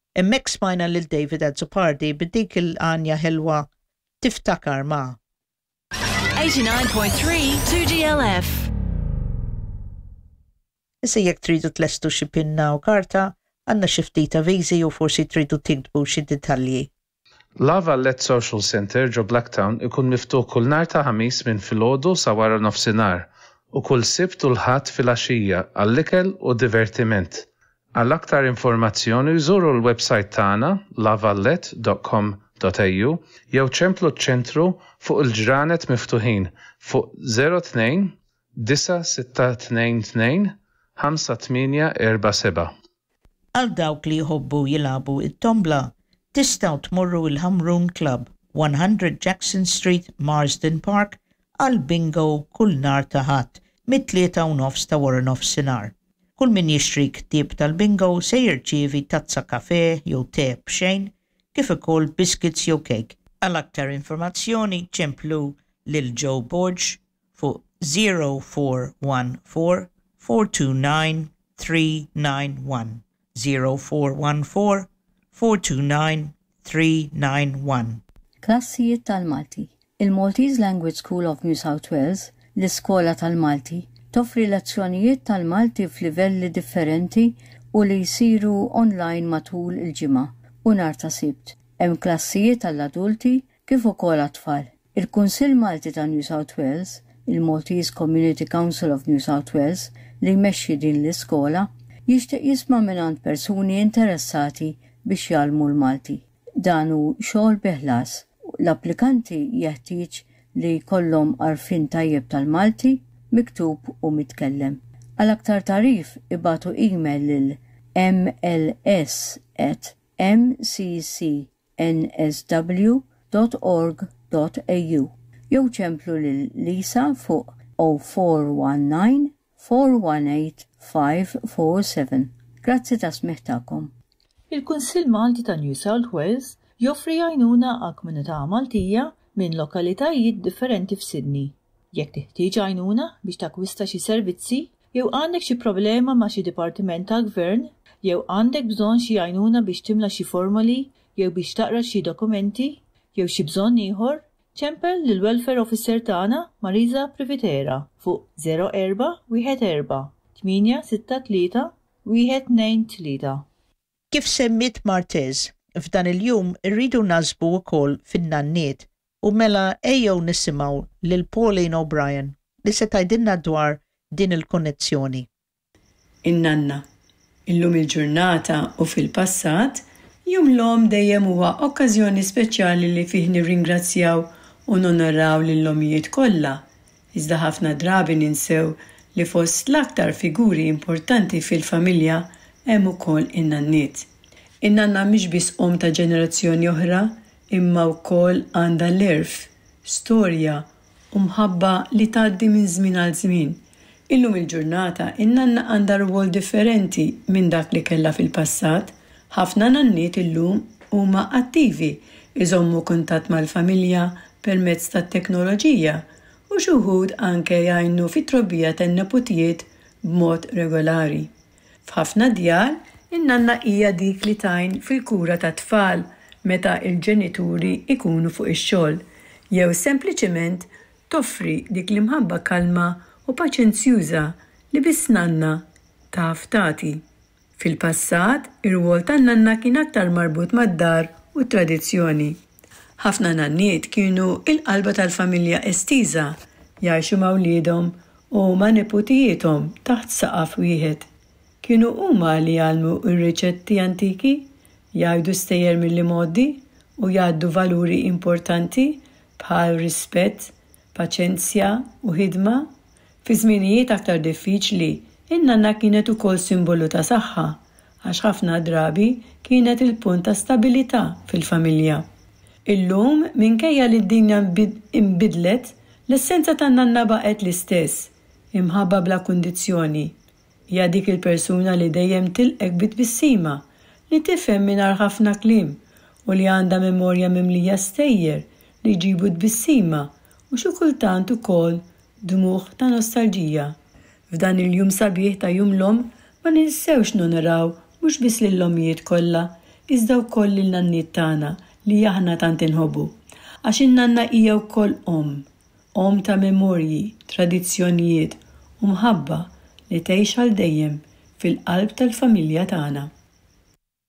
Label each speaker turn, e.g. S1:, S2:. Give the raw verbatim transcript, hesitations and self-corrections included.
S1: Hemmhekk smajna lil David Azzopardi b'dik il-għanja ħelwa Tiftakar ma'.
S2: eighty-nine point three two G L F.
S1: Issa jekk tridu tlestu xi pinna u karta, għandna xi ftit avviżi u forsi tridu tiktbu xi dettalji.
S3: Lavallet Social Center ġo Blacktown ikun miftuħ kull nhar ta' ħamis minn filgħodu sa wara nofsinhar u kull sibt u l-ħadd fil-għaxija għall-ikel u divertiment. Għal aktar informazzjoni żuru l-website tagħna lavallet dot com dot a u jew ċemplu ċ-ċentru fuq il-ġranet miftuħin fuq zero two nine six two two five eight four seven.
S1: Għal dawk li jħobbu jilabu it-tombla, tistgħu tmorru il-Hamrun Club, one hundred Jackson Street, Marsden Park, għal bingo kull nhar ta' ħadd mit-tlieta u nofs ta' wara nofsinhar. Kull min jixtri ktieb tal-bingo se jirċievi tazza kafè jew te b'xejn kif ukoll biscuits jew cake. Għal aktar informazzjoni ċemplu lil Joe Borge fuq zero four one four four two nine three nine one. zero four one four four two nine three nine one.
S4: Klassijiet tal-Malti. Il-Maltese Language School of New South Wales, l-iskola tal-Malti, toffri lezzjonijiet tal-Malti f'livelli differenti u li jsiru online matul il-ġimgħa u nhar ta' Sibt. Hemm klassijiet tal-adulti kif ukoll għat-tfal. Il-Kunsill Malti ta' New South Wales, il-Maltese Community Council of New South Wales, li jmexxi din l-iskola, jixtieq jisma' mingħand persuni interessati biex jgħallmu l-Malti. Dan hu xogħol biħlas. L-applikanti jeħtieġ li jkollhom għarfien tajjeb tal-Malti, miktub u mitkellem. Għal aktar tarif ibatu email lil m l s at m c c n s w dot org dot a u jew ċemplu lil Lisa fuq zero four one nine four one eight five four seven. Grazzi ta' smiħtakom.
S5: Il-Kunsill Malti ta' New South Wales joffri għajnuna għal komunità Maltija minn lokalitajiet differenti f'Sydney. Jekk teħtieġ għajnuna biex takwista xi servizzi, jew għandek xi problema ma' xi dipartiment ta' gvern, jew għandek bżonn xi għajnuna biex timla xi formuli, jew biex taqra xi dokumenti, jew xi bżonn ieħor, ċempel lil welfare officer tagħna Marisa Privitera fuq zero four one four eight six three one nine three.
S1: Kif semmit Martez, f'dan il-jum irridu nasbu wkoll fin-nanniet u mela ejjew nisimgħu lil Pauline O'Brien li se tgħidilna dwar din il-konnezzjoni.
S6: In-nanna. Illum il-ġurnata u fil-passat, jum l-om dejjem huwa okkażjoni speċjali li fih nirringrazzjaw u nonoraw lill-omijiet kollha. Iżda ħafna drabi ninsew li fost l-aktar figuri importanti fil-familja hemm ukoll in-nanniet. In-nanna mhix biss om ta' ġenerazzjoni oħra, imma wkoll għandha l-irf, storja u mħabba li tgħaddi minn żmien għal żmien. Illum il-ġurnata in-nanna għandha rwol differenti minn dak li kellha fil-passat. Ħafna nanniet illum huma attivi, iżommu kuntatt mal-familja permezz tat-teknoloġija u xi wħud anke jgħinu fit-trobbija tan-neputijiet b'mod regolari. F'ħafna djar, in-nanna hija dik li tajn fil-kura ta' tfal meta il-ġenituri ikunu fuq ix-xogħol, jew sempliċement toffri dik l-imħabba kalma u paċenzjuża li biss nanna taf tagħti. Fil-passat, ir-rwol tan-nanna kien aktar marbut mad-dar u t-tradizzjoni. Ħafna nanniet kienu il-qalba tal-familja estiża, jgħixu ma' wliedhom u ma' neputijietom taħt saqaf wieħed. Kienu huma li jgħallmu r-riċetti antiki, jgħidu stejjer mill-modi u jgħaddu valuri importanti bħal rispett, paċenzja u ħidma. Fi żminijiet aktar diffiċli, in-nanna kienet ukoll simbolu ta' saħħa, għax ħafna drabi kienet il-punt ta' stabilità fil-familja. Illum minkejja li d-dinja imbidlet, l-essenza tan-nanna baqgħet l-istess, imħabba bla kundizzjoni. Hija dik il-persuna li dejjem tilqek bitbissima, li tifhem mingħajr ħafna kliem u li għandha memorja mimlija stejjer li jġibu tbissima u xi kultant ukoll dmugħ ta' nostalġija. F'dan il-jum sabiħ ta' jum l-om ma ninsewx nonoraw mhux biss lill-omijiet kollha, iżda wkoll lin-nanniet tagħna li aħna tant inħobbu. Għax in-nanna hija wkoll om, om ta' memorji, tradizzjonijiet u mħabba li tgħix għal dejjem fil-qalb tal-familja tagħna.